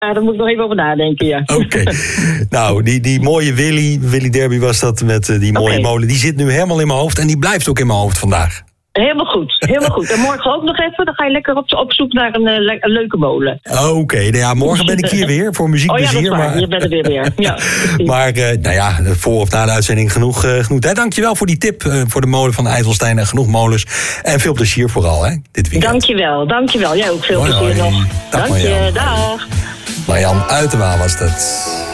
daar moet ik nog even over nadenken, ja. Oké. Nou, die mooie Willy Derby was dat met die mooie molen. Die zit nu helemaal in mijn hoofd en die blijft ook in mijn hoofd vandaag. Helemaal goed. En morgen ook nog even, dan ga je lekker op zoek naar een leuke molen. Oké, nou ja, morgen ben ik hier weer voor muziekplezier. Oh ja, dat is waar, je bent er weer. Ja. Maar voor of na de uitzending genoeg. Dankjewel voor die tip voor de molen van IJsselstein en genoeg molens. En veel plezier vooral, hè, dit weekend. Dankjewel. Jij ook veel plezier nog. Dag Dank je, dag. Marjan uit de Waal was dat.